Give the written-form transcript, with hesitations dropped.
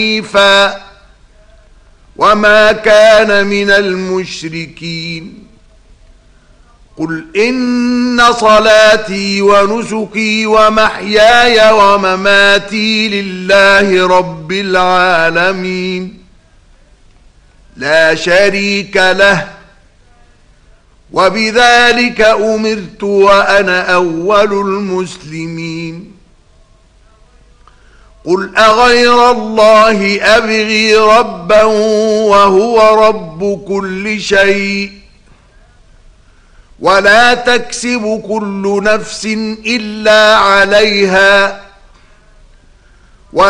حنيفا وما كان من المشركين. قل إن صلاتي ونسكي ومحياي ومماتي لله رب العالمين لا شريك له وبذلك أمرت وأنا أول المسلمين. قل أغير الله أبغي ربا وهو رب كل شيء ولا تكسب كل نفس إلا عليها